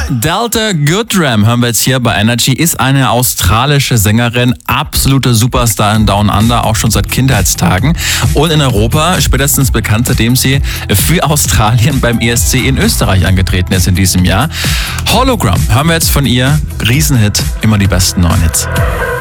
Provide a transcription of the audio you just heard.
Delta Goodrem hören wir jetzt hier bei Energy, ist eine australische Sängerin, absolute Superstar in Down Under, auch schon seit Kindheitstagen. Und in Europa spätestens bekannt, seitdem sie für Australien beim ESC in Österreich angetreten ist in diesem Jahr. Hologram hören wir jetzt von ihr, Riesenhit, immer die besten neuen Hits.